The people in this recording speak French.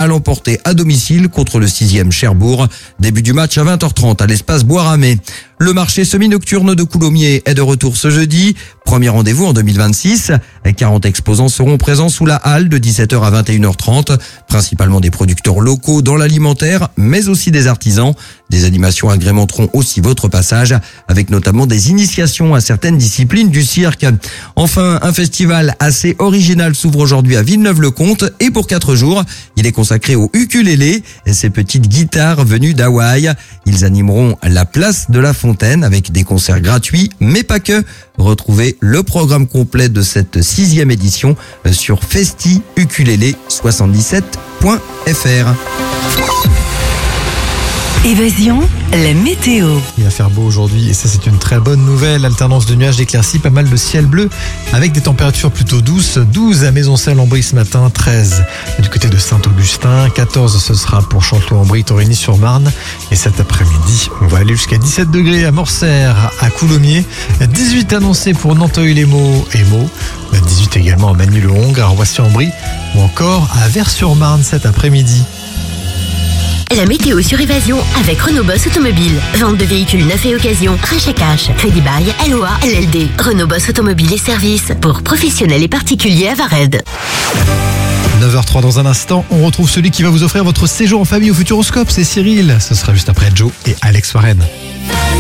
l'emporter à domicile contre le 6e Cherbourg. Début du match à 20h30 à l'espace Bois-Ramée. Le marché semi-nocturne de Coulommiers est de retour ce jeudi. Premier rendez-vous en 2026. 40 exposants seront présents sous la halle de 17h à 21h30. Principalement des producteurs locaux dans l'alimentaire, mais aussi des artisans. Des animations agrémenteront aussi votre passage, avec notamment des initiations à certaines disciplines du cirque. Enfin, un festival assez original s'ouvre aujourd'hui à Villeneuve-le-Comte et pour 4 jours, il est consacré au ukulélé, ces petites guitares venues d'Hawaï. Ils animeront la place de la Fontaine avec des concerts gratuits, mais pas que. Retrouvez le programme complet de cette 6e édition sur festiukulélé77.fr. Évasion, la météo. Il va faire beau aujourd'hui et ça c'est une très bonne nouvelle. Alternance de nuages, d'éclaircies, pas mal de ciel bleu avec des températures plutôt douces. 12 à Maisoncelles-en-Brie ce matin, 13 du côté de Saint-Augustin, 14 ce sera pour Chanteloup-en-Brie, Torigny-sur-Marne. Et cet après-midi, on va aller jusqu'à 17 degrés à Morcères, à Coulommiers, 18 annoncés pour Nanteuil-les-Maux et Meaux, 18 également à Magny-le-Hongre, à Roissy-en-Brie ou encore à Vers-sur-Marne cet après-midi. La météo sur Évasion avec Renault Boss Automobile. Vente de véhicules neufs et occasion, rachat cash, crédit bail, LOA, LLD. Renault Boss Automobile et services pour professionnels et particuliers à Vared. 9h03 dans un instant, on retrouve celui qui va vous offrir votre séjour en famille au Futuroscope, c'est Cyril. Ce sera juste après Joe et Alex Warren.